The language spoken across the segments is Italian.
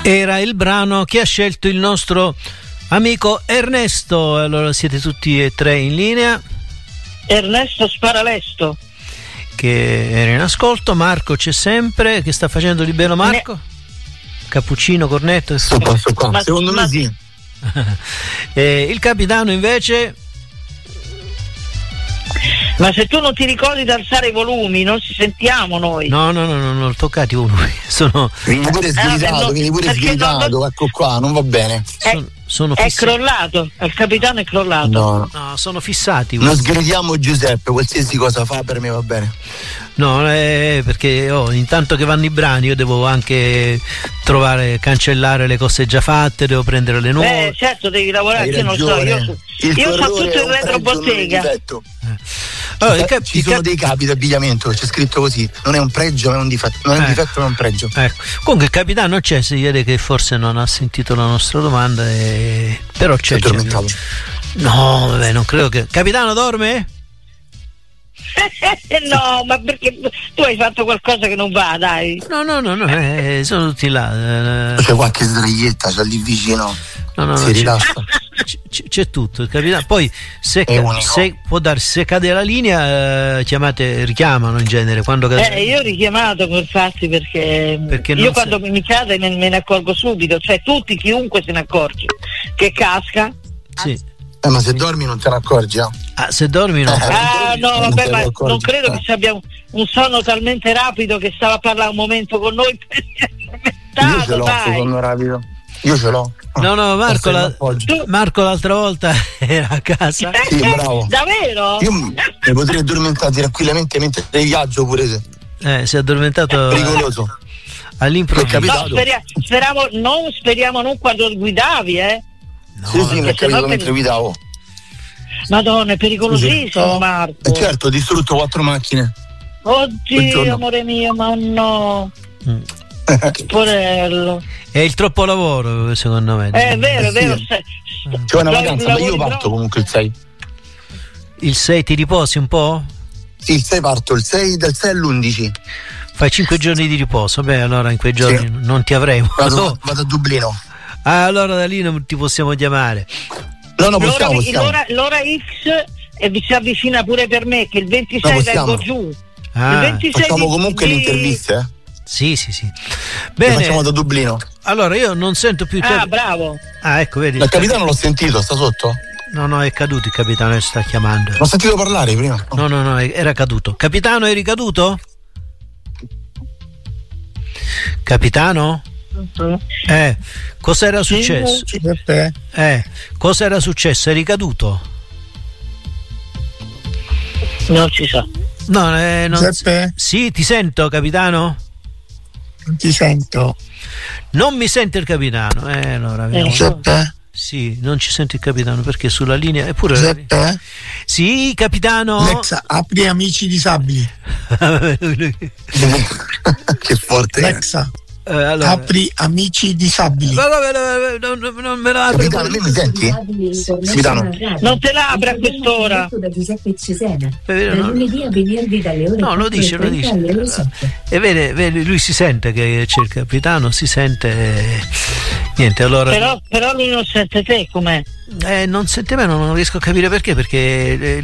Era il brano che ha scelto il nostro amico Ernesto. Allora siete tutti e tre in linea. Ernesto Sparalesto, che era in ascolto. Marco c'è sempre. Che sta facendo di bello Marco? Cappuccino, cornetto? Sto qua. Secondo me sì. Il capitano invece... Ma se tu non ti ricordi di alzare i volumi, non ci sentiamo noi. No, non ho toccati i volumi. Vieni pure sgridato, ecco qua, non va bene. Sono è crollato, il capitano è crollato. No, sono fissati. Non sgridiamo Giuseppe, qualsiasi cosa fa per me va bene. No, perché intanto che vanno i brani io devo anche cancellare le cose già fatte, devo prendere le nuove. Certo, devi lavorare, io non so, io so tutto il retrobottega. Allora, ci sono dei capi d'abbigliamento, c'è scritto così, non è un pregio, è un difetto, non è un difetto, ma è un pregio. Ecco. Comunque il capitano c'è, si vede che forse non ha sentito la nostra domanda, però c'è. No, vabbè, non credo che... Capitano dorme? No, ma perché tu hai fatto qualcosa che non va, dai. No, sono tutti là. C'è qualche sdraietta, c'è lì vicino. Si rilassa. C'è tutto il capitano. Poi se può darsi, se cade la linea, richiamano in genere quando cade. Io ho richiamato infatti perché io quando mi cade me ne accorgo subito, cioè chiunque se ne accorge che casca. Sì. Ma se dormi non te ne accorgi, se dormi no. No, vabbè, ma non credo che abbia un sonno talmente rapido che stava a parlare un momento con noi. Io ce l'ho, sonno rapido. Io ce l'ho. No, Marco l'altra volta era a casa. Sì, bravo. Davvero? Io mi potrei addormentare tranquillamente mentre viaggio pure se. Si è addormentato. È pericoloso. All'improvviso. No, speriamo non quando guidavi, No, sì, mi è capitato mentre guidavo. Madonna, è pericolosissimo, Marco. Certo, ho distrutto 4 macchine. Oddio, amore mio, ma no. Porello. È il troppo lavoro, secondo me. È vero, è vero. C'è una vacanza, ma io parto comunque il 6. Il 6 ti riposi un po'? Sì, il 6 parto, il 6 dal 6 all'11. Fai 5 giorni di riposo. Beh, allora in quei giorni non ti avremo. Vado a Dublino. Allora da lì non ti possiamo chiamare. No, possiamo. L'ora X si avvicina pure per me, che il 26 vengo giù. Il 26 facciamo comunque le interviste, Sì. Bene. Le facciamo da Dublino. Allora io non sento più. Bravo. Ecco, vedi. Il capitano l'ho sentito, sta sotto? No, è caduto il capitano, sta chiamando. L'ho sentito parlare prima. No, era caduto. Capitano, eri caduto? Capitano? Cos'era successo? Cos'era successo? Eri caduto? Non ci so. No, sì, ti sento, capitano? Non ti sento. Non mi sente il capitano. Allora, Giuseppe? Sì, non ci sente il capitano perché sulla linea. Eppure. Giuseppe? Sì, capitano. Alexa, apri Amici Disabili. Che forte. Alexa. Allora. Apri Amici Disabili. Non me la apri. Capitano, mi senti? Capitano. Non te la apri a quest'ora. Da Giuseppe Cesena. Da lunedì a venerdì dalle ore 4 lo dice. alle ore 7. E vede, lui si sente che c'è il capitano, si sente. Niente, allora. Però lui non sente te, com'è? Non sente me, non riesco a capire perché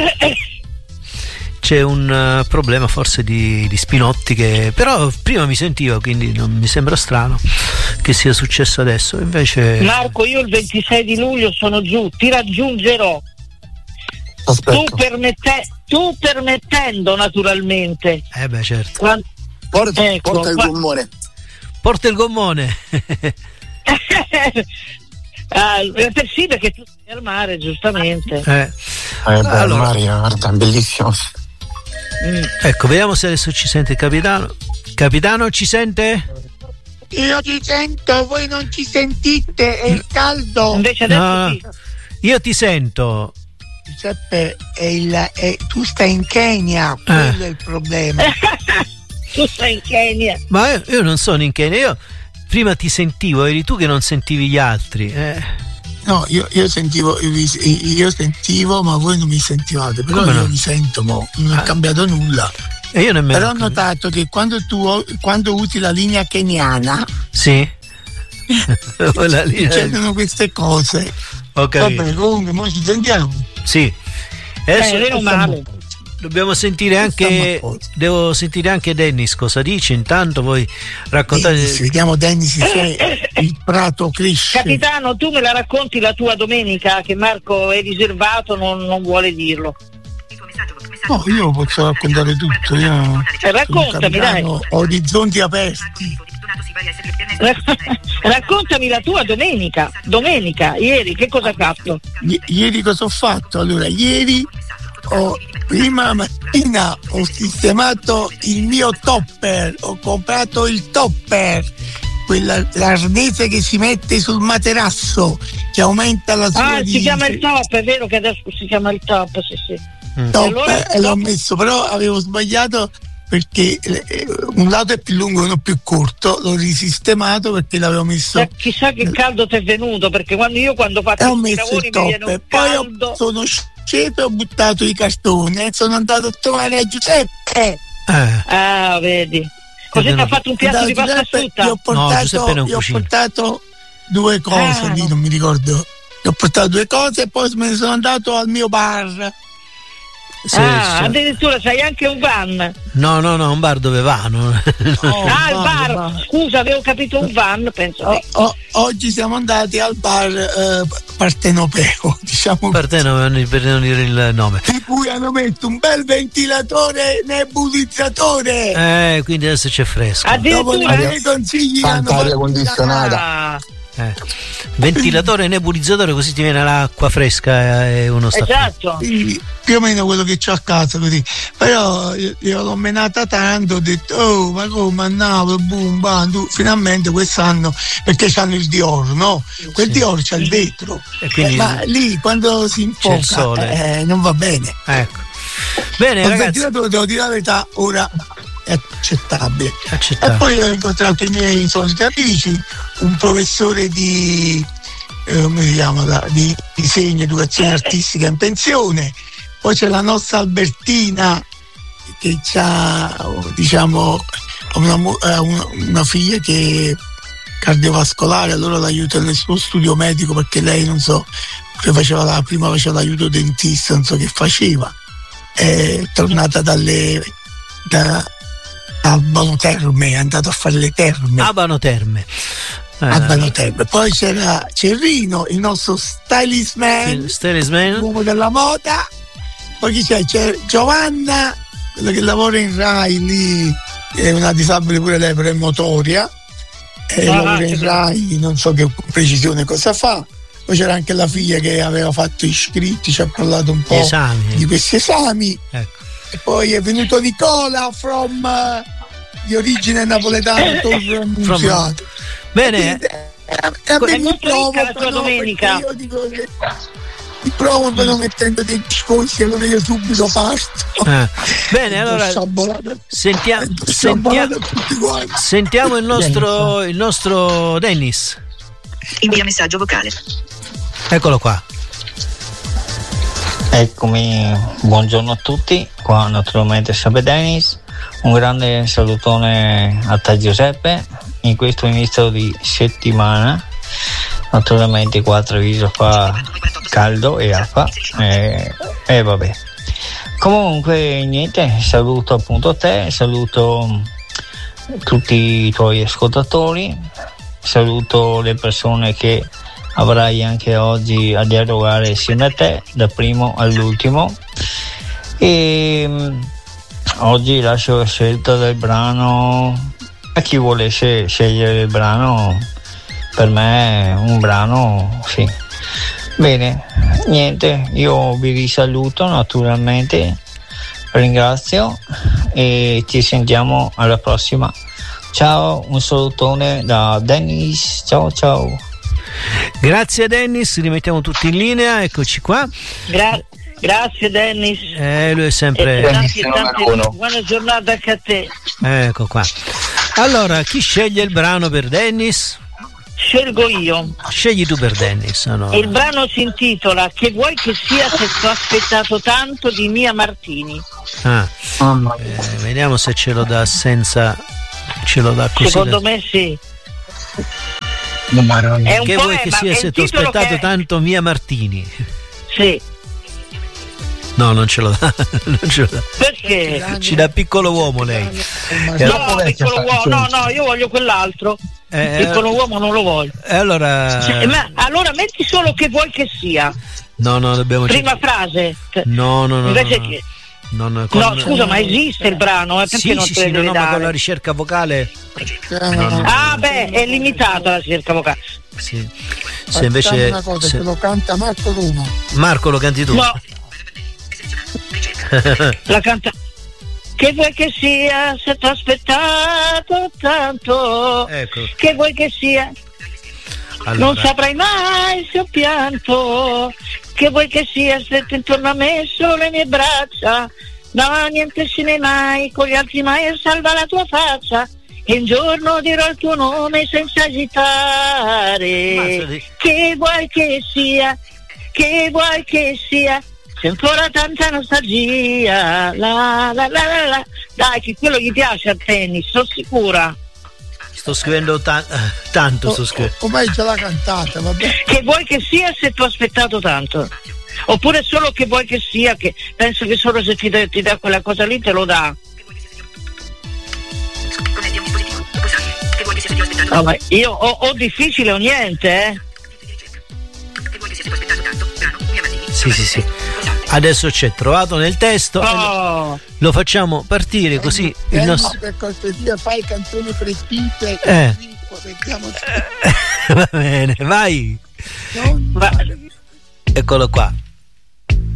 c'è un problema forse di Spinotti che però prima mi sentiva, quindi non mi sembra strano che sia successo adesso. Invece Marco, io il 26 di luglio sono giù, ti raggiungerò. Tu permettendo naturalmente. Beh, certo. Porta il gommone. Porta il gommone. Sì, perché tu sei al mare, giustamente. Allora, mare, guarda, bellissimo. Ecco, vediamo se adesso ci sente il capitano. Capitano, ci sente? Io ti sento, voi non ci sentite, è il caldo. Invece adesso sì. Io ti sento. Giuseppe, tu stai in Kenya, quello è il problema. Tu stai in Kenya. Ma io non sono in Kenya, io prima ti sentivo, eri tu che non sentivi gli altri. No, io sentivo, ma voi non mi sentivate, però come io no? mi sento, non è cambiato nulla. E io nemmeno. Però ho notato che quando usi la linea keniana, sì, Succedono queste cose. Okay. Vabbè, comunque noi ci sentiamo. Sì. Adesso male. Dobbiamo sentire anche. Devo sentire anche Dennis cosa dice. Intanto voi raccontate. Vediamo Dennis se il prato cresce. Capitano, tu me la racconti la tua domenica, che Marco è riservato, non vuole dirlo. No, io posso raccontare tutto. Raccontami, dai. Orizzonti aperti. Raccontami la tua domenica, ieri, che cosa hai fatto? Ieri cosa ho fatto? Allora, ieri prima mattina ho sistemato il mio topper, ho comprato il topper, l'arnese che si mette sul materasso, che aumenta la sua si chiama il top, è vero che adesso si chiama il top, sì. Top, e l'ho messo, però avevo sbagliato perché un lato è più lungo e uno più corto, l'ho risistemato perché l'avevo messo. Chissà che caldo ti è venuto, perché quando faccio i lavori mi viene un caldo. Poi sono sceso e ho buttato i cartoni e sono andato a trovare a Giuseppe. Vedi. Così ti ha fatto un piatto di pasta asciutta? Gli ho portato due cose, lì non mi ricordo. Gli ho portato due cose e poi me ne sono andato al mio bar. Addirittura c'hai anche un van? No, un bar dove vanno. Il bar. Scusa, avevo capito un van, penso. Oggi siamo andati al bar partenopeo, diciamo. Partenopeo, per non dire il nome. Di cui hanno messo un bel ventilatore nebulizzatore. Quindi adesso c'è fresco. Addirittura i consigli hanno aria condizionata. Ventilatore, nebulizzatore, così ti viene l'acqua fresca e uno sta. Esatto. Più o meno quello che c'ho a casa, così. Però io l'ho menata tanto, ho detto ma come andavo, boom, bam, finalmente quest'anno, perché c'hanno il Dior, no? Quel Dior c'ha il vetro, ma lì quando si infoca non va bene. Ecco. Bene, il ragazzi, ventilatore, devo dire la verità, ora è accettabile. E poi ho incontrato i miei soliti amici, un professore di come si chiama, di disegno, educazione artistica in pensione. Poi c'è la nostra Albertina che ha, diciamo, una figlia che è cardiovascolare, allora l'aiuta nel suo studio medico, perché lei non so, prima faceva l'aiuto dentista, non so che faceva. È tornata dal Banoterme, è andato a fare le terme. A Banoterme. Poi c'era Cerrino, il nostro stylist man, l'uomo della moda. Poi c'è Giovanna, quella che lavora in Rai, lì è una disabile pure lei, però è motoria, lavora in Rai, non so che precisione cosa fa. Poi c'era anche la figlia che aveva fatto iscritti, ci ha parlato un po' di questi esami. Ecco. E poi è venuto Nicola di origine napoletana, Annunziato. Bene. E mi provo la tua domenica. Io dico che mi provo però mettendo dei discorsi, allora io subito parto. Bene, allora sentiamo il nostro Dennis. Invia messaggio vocale. Eccolo qua. Eccomi, buongiorno a tutti, qua naturalmente Sabe Dennis. Un grande salutone a te Giuseppe in questo inizio di settimana. Naturalmente qua a Treviso fa caldo e acqua e vabbè. Comunque niente, saluto appunto te, saluto tutti i tuoi ascoltatori, saluto le persone che avrai anche oggi a dialogare insieme a te, dal primo all'ultimo. E oggi lascio la scelta del brano a chi volesse scegliere il brano. Per me un brano, sì. Bene, niente, io vi risaluto naturalmente, ringrazio e ci sentiamo alla prossima. Ciao, un salutone da Dennis, ciao ciao. Grazie Dennis, rimettiamo tutti in linea, eccoci qua. Grazie Dennis. Lui è sempre buona giornata anche a te. Ecco qua. Allora, chi sceglie il brano per Dennis? Scelgo io. Scegli tu per Dennis. Allora. Il brano si intitola Che vuoi che sia se t'ho aspettato tanto di Mia Martini. Vediamo se ce lo dà senza. Ce lo dà così. Secondo me sì. Che vuoi che sia se ti ho aspettato tanto, Mia Martini? Sì. No, non ce lo dà. Perché? Ci dà Piccolo Uomo lei. No, Piccolo Uomo, no, io voglio quell'altro. Piccolo Uomo non lo voglio. Allora... ma allora metti solo Che vuoi che sia. No, dobbiamo... Prima frase. No. Invece che... No, scusa, ma esiste il brano? Perché sì, non sì, te sì, no, ma con la ricerca vocale. È limitata la ricerca vocale. Sì. Se invece una cosa, se lo canta Marco Roma. Marco, lo canti tu? No. La canta. Che vuoi che sia se t'ho aspettato tanto? Ecco. Che vuoi che sia? Allora. Non saprai mai se ho pianto. Che vuoi che sia stretto intorno a me solo le mie braccia. No, niente se ne mai con gli altri mai e salva la tua faccia. E un giorno dirò il tuo nome senza esitare. Che vuoi che sia? Che vuoi che sia? C'è ancora tanta nostalgia. La. Dai, che quello gli piace al tennis, sono sicura. Sto scrivendo tanto. Ormai ce l'ha cantata, vabbè. Che vuoi che sia se ti ho aspettato tanto? Oppure solo che vuoi che sia, che penso che solo se ti dà quella cosa lì te lo dà. No, ma io ho difficile o niente, Sì. Adesso c'è trovato nel testo. Lo facciamo partire così. Il nostro... Per cortesia fai canzoni prestite. Va bene, vai. Eccolo qua.